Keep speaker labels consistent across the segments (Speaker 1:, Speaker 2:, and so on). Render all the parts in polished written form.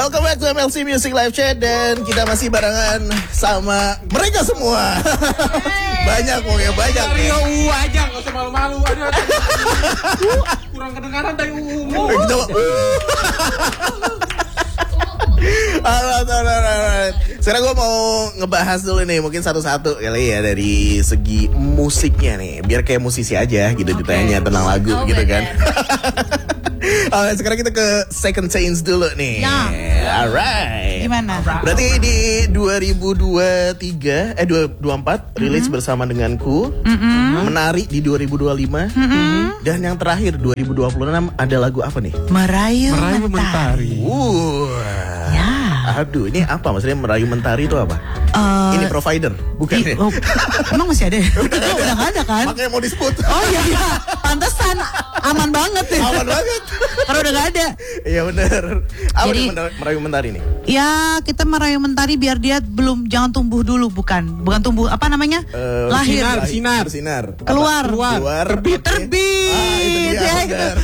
Speaker 1: Welcome back to MLC Music Live Chat. Dan kita masih barengan sama mereka semua. Banyak pokoknya, banyak.
Speaker 2: Rio aja, gak usah malu-malu. Kurang kedengaran dari umum.
Speaker 1: Alright. Sekarang gue mau ngebahas dulu nih, mungkin satu-satu kali ya dari segi musiknya nih, biar kayak musisi aja gitu ditanya tentang lagu gitu kan. Alright, sekarang kita ke Second Chance dulu nih. Alright.
Speaker 3: Gimana?
Speaker 1: Berarti di 2024 rilis bersama denganku. Menari di 2025. Dan yang terakhir 2026 ada lagu apa nih?
Speaker 3: Merayu Mentari. Ya.
Speaker 1: Aduh, ini apa maksudnya merayu mentari itu apa? Ini provider, bukan ya?
Speaker 3: Emang masih ada? Udah gak ada kan?
Speaker 1: Makanya mau disebut.
Speaker 3: Oh iya, pantesan aman banget ya.
Speaker 1: Aman banget.
Speaker 3: Karena udah gak ada.
Speaker 1: Iya benar. Apa
Speaker 3: Jadi,
Speaker 1: nih merayu mentari nih?
Speaker 3: Ya, kita merayu mentari biar dia jangan tumbuh dulu, bukan tumbuh, apa namanya? Lahir.
Speaker 1: Bersinar.
Speaker 3: Keluar.
Speaker 1: Terbit.
Speaker 3: Terbit.
Speaker 1: Itu dia,
Speaker 3: ya,
Speaker 1: benar.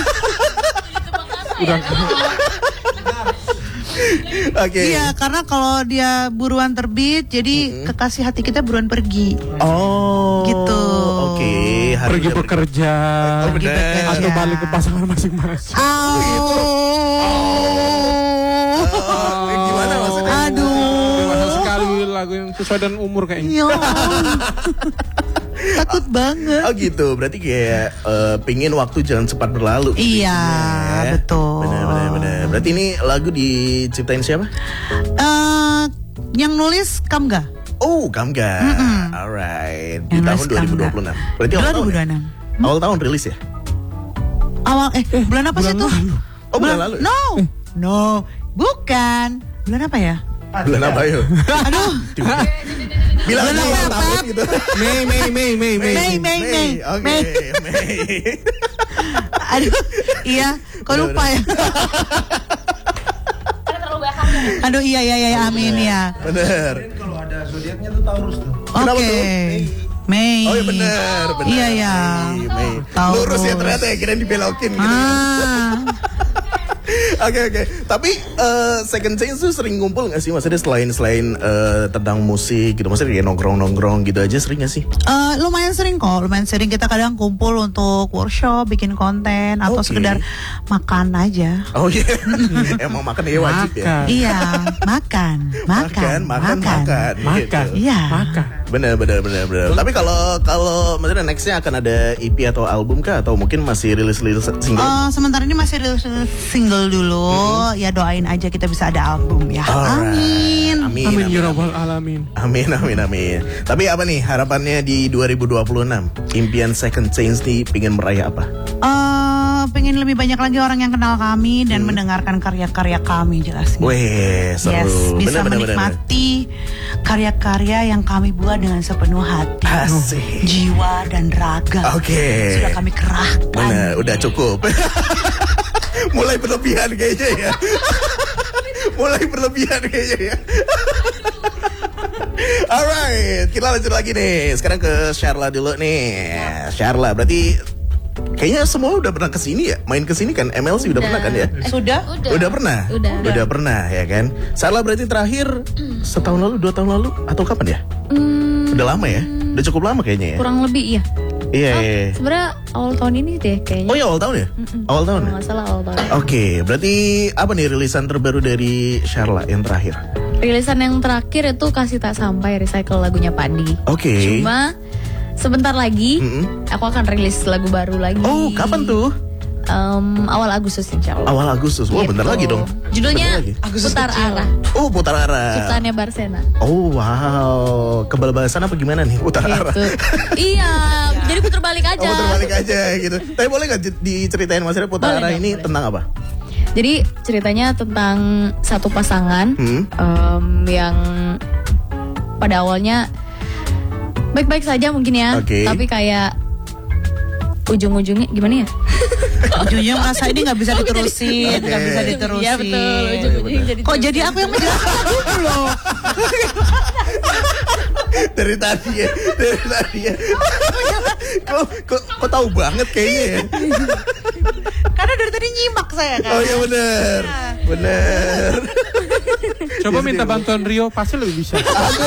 Speaker 1: Oke.
Speaker 3: Iya, karena kalau dia buruan terbit, jadi kekasih hati kita buruan pergi.
Speaker 1: Oh.
Speaker 3: Gitu.
Speaker 1: Oke.
Speaker 2: Pergi bekerja.
Speaker 1: Pergi bekerja.
Speaker 2: Atau balik ke pasangan masing-masing.
Speaker 1: Gimana maksudnya?
Speaker 3: Aduh.
Speaker 2: Dewasa sekali lagu yang sesuai dengan umur kayaknya.
Speaker 3: Ya. Takut banget.
Speaker 1: Oh gitu, berarti kayak pingin waktu jangan cepat berlalu.
Speaker 3: Iya, betul.
Speaker 1: Benar. Berarti ini lagu diciptain siapa?
Speaker 3: Yang nulis Kamga.
Speaker 1: Oh, Kamga. Alright. Di
Speaker 3: Yang
Speaker 1: tahun
Speaker 3: nulis Kamga.
Speaker 1: 2026. Berarti awal tahun ya?
Speaker 3: 2026.
Speaker 1: Awal tahun rilis ya?
Speaker 3: Bulan apa sih tuh?
Speaker 1: Oh, bulan lalu.
Speaker 3: No, bukan. Bulan apa ya?
Speaker 1: Bulan apa yuk?
Speaker 3: Aduh.
Speaker 1: Bilang aja awal tahun gitu.
Speaker 3: Mei.
Speaker 1: Oke, Mei.
Speaker 3: Aduh, iya. Kok lupa ya? Aduh, iya, amin ya.
Speaker 1: Bener.
Speaker 4: Kalau ada zodiaknya tuh Taurus tuh.
Speaker 1: Kenapa
Speaker 3: Oke.
Speaker 1: tuh?
Speaker 3: Mei.
Speaker 1: Oh iya bener.
Speaker 3: Iya, ya.
Speaker 1: Mei.
Speaker 3: Taurus.
Speaker 1: Lurus ya ternyata ya, kirain dibelokin gitu. Oke. Tapi Second Chance tuh sering ngumpul gak sih? Maksudnya selain tentang musik gitu. Maksudnya kayak nongkrong gitu aja sering gak sih?
Speaker 3: Lumayan sering kok. Kita kadang kumpul untuk workshop, bikin konten, atau sekedar makan aja.
Speaker 1: Oh iya. Emang makan ya wajib ya?
Speaker 3: Iya, makan.
Speaker 1: Gitu.
Speaker 3: Iya.
Speaker 1: Bener. Tapi kalau maksudnya nextnya akan ada EP atau album kah? Atau mungkin masih rilis single?
Speaker 3: Sementara ini masih rilis single dulu. Ya doain aja kita bisa ada album ya.
Speaker 1: Alright.
Speaker 2: Amin ya rabbal alamin.
Speaker 1: Amin. Tapi apa nih harapannya di 2026? Impian Second Chance nih pingin meraih apa?
Speaker 3: Pengen lebih banyak lagi orang yang kenal kami dan mendengarkan karya-karya kami jelasnya.
Speaker 1: Weh, seru.
Speaker 3: Yes, bisa
Speaker 1: Bener.
Speaker 3: menikmati karya-karya yang kami buat dengan sepenuh hati,
Speaker 1: Asik.
Speaker 3: jiwa dan raga.
Speaker 1: Oke.
Speaker 3: Sudah kami kerahkan.
Speaker 1: Bener, udah cukup. Mulai berlebihan kayaknya ya. Alright, kita lanjut lagi nih. Sekarang ke Sharla dulu nih. Sharla, berarti kayaknya semua udah pernah kesini ya? Main kesini kan? MLC udah pernah kan ya?
Speaker 3: Sudah?
Speaker 1: Udah pernah? Udah pernah ya kan? Sharla berarti terakhir setahun lalu, 2 tahun lalu? Atau kapan ya? Udah lama ya? Udah cukup lama kayaknya ya?
Speaker 5: Kurang lebih iya.
Speaker 1: Iya.
Speaker 5: Sebenarnya awal tahun ini deh kayaknya.
Speaker 1: Oh ya awal tahun ya? Awal tahun ya?
Speaker 5: Kalau nggak salah awal tahun.
Speaker 1: Oke, berarti apa nih rilisan terbaru dari Sharla yang terakhir?
Speaker 5: Rilisan yang terakhir itu Kasih Tak Sampai, recycle lagunya Padi.
Speaker 1: Oke.
Speaker 5: Cuma sebentar lagi aku akan rilis lagu baru lagi.
Speaker 1: Oh, kapan tuh?
Speaker 5: Awal Agustus insya Allah.
Speaker 1: Awal Agustus. Wah, bentar lagi dong.
Speaker 5: Judulnya
Speaker 1: Bentar lagi.
Speaker 5: Putar Arah.
Speaker 1: Oh, Putar Arah.
Speaker 5: Ciptaannya Barsena.
Speaker 1: Oh, wow. Kebal-balasan apa gimana nih Putar Arah?
Speaker 5: Gitu. Iya, jadi putar balik aja.
Speaker 1: Oh, putar balik aja gitu. Tapi boleh gak diceritain maksudnya Putar Arah ini tentang apa?
Speaker 5: Jadi ceritanya tentang satu pasangan yang pada awalnya baik-baik saja mungkin ya, tapi kayak ujung-ujungnya gimana ya?
Speaker 3: Ujungnya merasa ini nggak bisa diterusin, nggak bisa diterusin.
Speaker 5: Iya betul, ujung-ujungnya jadi.
Speaker 3: Kok jadi aku yang menjelaskan dulu loh?
Speaker 1: Dari tadi ya. Kok tahu banget kayaknya ya.
Speaker 3: Karena dari tadi nyimak saya kan.
Speaker 1: Oh iya benar.
Speaker 2: Coba minta bantuan Rio, pasti lebih bisa.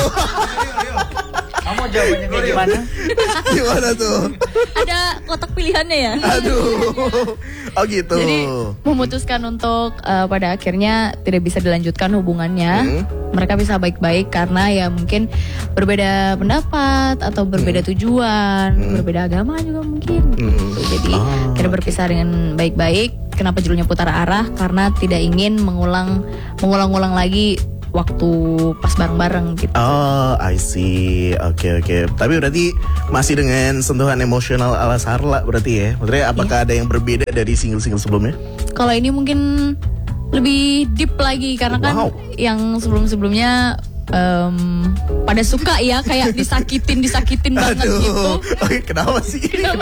Speaker 4: Kamu jawabannya kayak gimana?
Speaker 1: Gimana tuh?
Speaker 5: Ada kotak pilihannya ya.
Speaker 1: Aduh. Oh gitu.
Speaker 5: Jadi memutuskan untuk pada akhirnya tidak bisa dilanjutkan hubungannya. Mereka bisa baik-baik karena ya mungkin berbeda pendapat atau berbeda tujuan, berbeda agama juga mungkin. Gitu. Jadi kita berpisah dengan baik-baik. Kenapa judulnya Putar Arah? Karena tidak ingin mengulang-ulang lagi waktu pas bareng-bareng gitu.
Speaker 1: Oh, I see. Oke. Tapi berarti masih dengan sentuhan emosional ala Sarla berarti ya? Maksudnya apakah ada yang berbeda dari single-single sebelumnya?
Speaker 5: Kalau ini mungkin lebih deep lagi karena kan yang sebelum-sebelumnya pada suka ya kayak disakitin banget gitu.
Speaker 1: Oke, kenapa sih?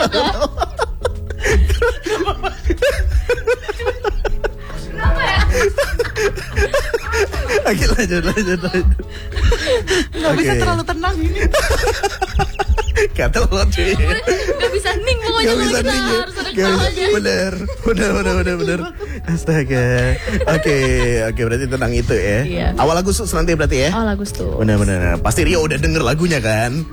Speaker 1: Oke, lanjut.
Speaker 3: Gak bisa terlalu tenang ini.
Speaker 1: Kata lo cuy.
Speaker 5: Gak bisa ning pokoknya
Speaker 1: Gak bisa
Speaker 5: kita
Speaker 1: nih.
Speaker 5: harus ada ketawa aja.
Speaker 1: Bener. Astaga. Oke, berarti tentang itu ya.
Speaker 5: Iya.
Speaker 1: Awal Agustus nanti berarti ya.
Speaker 5: Oh Agustus.
Speaker 1: Bener. Pasti Rio udah denger lagunya kan?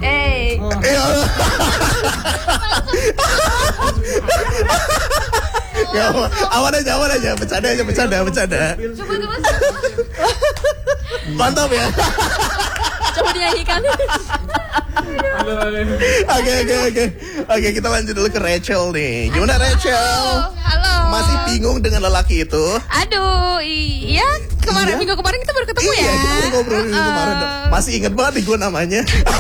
Speaker 1: Ya, awan aja, bercanda.
Speaker 5: Coba.
Speaker 1: Mantap ya.
Speaker 5: Coba dinyanyikan.
Speaker 1: Oke, kita lanjut dulu ke Rachel nih. Gimana Rachel?
Speaker 5: Halo.
Speaker 1: Masih bingung dengan lelaki itu?
Speaker 5: Aduh, iya. Minggu kemarin kita baru ketemu ya.
Speaker 1: Iya, kita baru ngobrol minggu kemarin. Masih ingat banget nih gue namanya.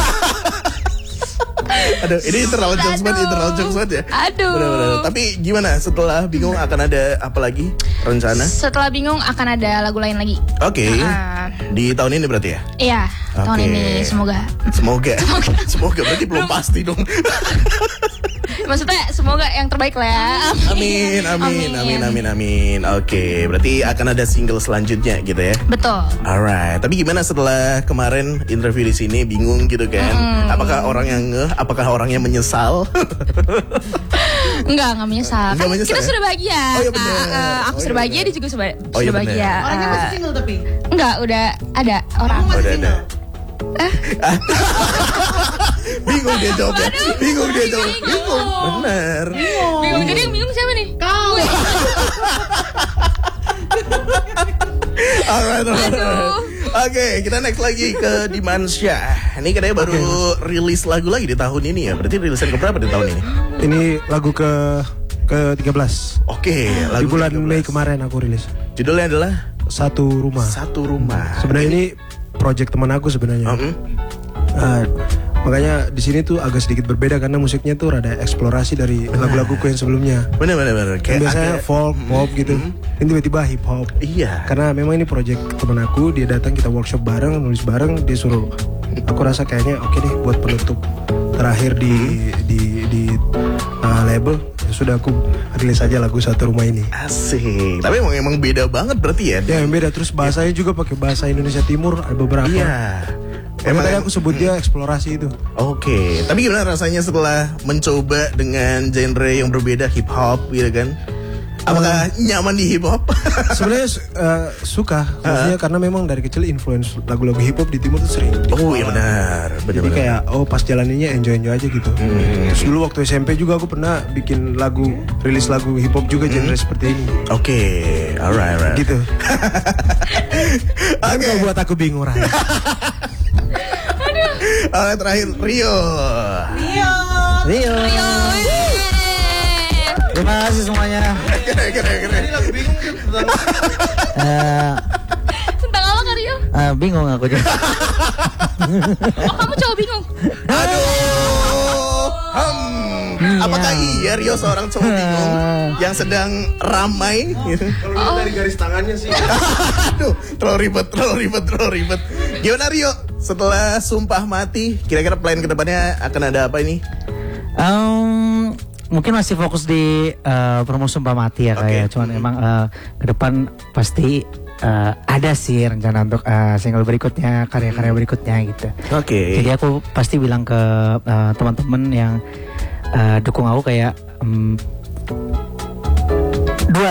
Speaker 1: Aduh, ini internal jokes banget ya.
Speaker 5: Aduh.
Speaker 1: Bener. Tapi gimana setelah bingung akan ada apa lagi rencana?
Speaker 6: Setelah bingung akan ada lagu lain lagi.
Speaker 1: Oke. Di tahun ini berarti ya?
Speaker 6: Iya, tahun
Speaker 1: Oke.
Speaker 6: ini semoga.
Speaker 1: Semoga berarti belum pasti dong.
Speaker 6: Maksudnya semoga yang terbaik lah ya.
Speaker 1: Amin. Oke, berarti akan ada single selanjutnya gitu ya?
Speaker 6: Betul.
Speaker 1: Alright, tapi gimana setelah kemarin interview di sini bingung gitu kan? Apakah orang yang apakah orang yang menyesal?
Speaker 6: Enggak menyesal.
Speaker 1: Enggak
Speaker 6: Kan
Speaker 1: menyesal
Speaker 6: kita
Speaker 1: ya?
Speaker 6: sudah bahagia.
Speaker 1: Oh iya benar.
Speaker 6: Aku sudah bahagia, dia juga sudah
Speaker 1: iya
Speaker 6: bahagia.
Speaker 3: Orangnya masih single tapi.
Speaker 6: Enggak, udah ada orang.
Speaker 3: Kamu masih
Speaker 1: Udah
Speaker 3: single.
Speaker 1: Bingung dia jawabnya. Bingung. Bener.
Speaker 6: Bingung. Jadi yang bingung siapa nih?
Speaker 3: Kau.
Speaker 1: Alright. Oke, kita next lagi ke Dimansyah. Ini katanya baru rilis lagu lagi di tahun ini ya. Berarti rilisan keberapa di tahun ini?
Speaker 2: Ini lagu ke-13.
Speaker 1: Oke,
Speaker 2: Di
Speaker 1: lagu
Speaker 2: bulan
Speaker 1: 13.
Speaker 2: Mei kemarin aku rilis.
Speaker 1: Judulnya adalah
Speaker 2: Satu Rumah.
Speaker 1: Satu Rumah.
Speaker 2: Sebenarnya ini project teman aku sebenarnya. Makanya di sini tuh agak sedikit berbeda karena musiknya tuh rada eksplorasi dari lagu-laguku yang sebelumnya.
Speaker 1: Bener.
Speaker 2: Kan biasanya folk, pop gitu. Ini tiba-tiba hip hop.
Speaker 1: Iya.
Speaker 2: Karena memang ini project teman aku, dia datang kita workshop bareng, nulis bareng, dia suruh. Aku rasa kayaknya oke deh buat penutup terakhir di label. Ya sudah aku rilis aja lagu Satu Rumah ini.
Speaker 1: Asik. Tapi emang beda banget berarti ya?
Speaker 2: Ya yang beda, terus bahasanya juga pakai bahasa Indonesia Timur ada beberapa.
Speaker 1: Iya.
Speaker 2: Emang tadi aku sebut dia eksplorasi itu.
Speaker 1: Oke. Tapi gimana rasanya setelah mencoba dengan genre yang berbeda hip hop gitu kan? Apakah nyaman di hip hop?
Speaker 2: Sebenarnya suka, maksudnya karena memang dari kecil influence lagu-lagu hip hop di timur tuh sering.
Speaker 1: Oh iya benar.
Speaker 2: Jadi kayak pas jalaninnya enjoy aja gitu. Terus dulu waktu SMP juga aku pernah bikin rilis lagu hip hop juga genre seperti ini.
Speaker 1: Oke, alright.
Speaker 2: Gitu. Tapi kalau buat aku bingung Raya.
Speaker 1: Alright, terakhir Rio.
Speaker 7: Terima kasih semuanya.
Speaker 1: Keren.
Speaker 4: Lagu bingung kan tentang
Speaker 6: Tentang apa kan Rio?
Speaker 7: Bingung aku juga.
Speaker 6: Oh kamu cowok bingung?
Speaker 1: Aduh. Apakah iya Rio seorang cowok bingung yang sedang ramai gitu?
Speaker 4: kalau dari garis tangannya sih.
Speaker 1: Aduh, terlalu ribet. Gimana Rio? Setelah Sumpah Mati, kira-kira plan kedepannya akan ada apa ini?
Speaker 7: Mungkin masih fokus di promo Sumpah Mati ya kayak. Cuman emang ke depan pasti ada sih rencana untuk single berikutnya, karya-karya berikutnya gitu.
Speaker 1: Oke.
Speaker 7: Jadi aku pasti bilang ke teman-teman yang dukung aku kayak duar.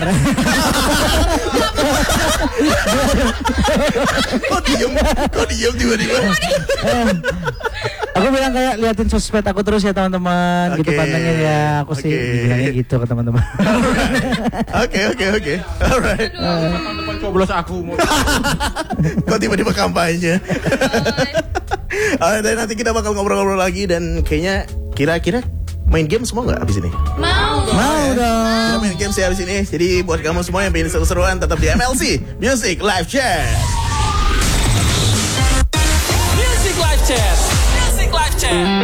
Speaker 1: Kok diem tiba-tiba?
Speaker 7: Aku bilang kayak liatin sosmed aku terus ya teman-teman, gitu
Speaker 1: Oke.
Speaker 7: pantengin ya. Aku sih
Speaker 1: Oke.
Speaker 7: bilangnya gitu ke teman-teman.
Speaker 1: Oke. Alright.
Speaker 2: Depan coblos aku mau.
Speaker 1: Kok tiba-tiba kampanye? Dan nanti kita bakal ngobrol-ngobrol lagi dan kayaknya kira-kira main game semua nggak abis ini?
Speaker 5: Mau.
Speaker 7: Mau dong.
Speaker 1: Kita main game sih abis ini. Jadi buat kamu semua yang pengen seru-seruan tetap di MLC Music Live Chat.
Speaker 8: Music Live Chat. Music Live Chat.